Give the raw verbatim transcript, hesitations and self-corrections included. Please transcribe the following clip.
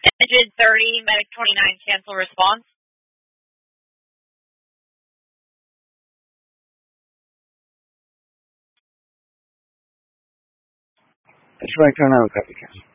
Engine thirty, Medic twenty-nine, cancel response. Detroit twenty-nine, copy, cancel.